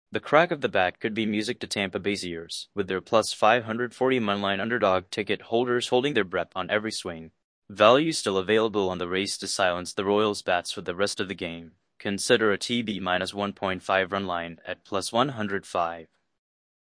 The crack of the bat could be music to Tampa Bay's ears, with their plus 540 moneyline underdog ticket holders holding their breath on every swing. Value still available on the race to silence the Royals' bats for the rest of the game. Consider a TB minus 1.5 run line at plus 105.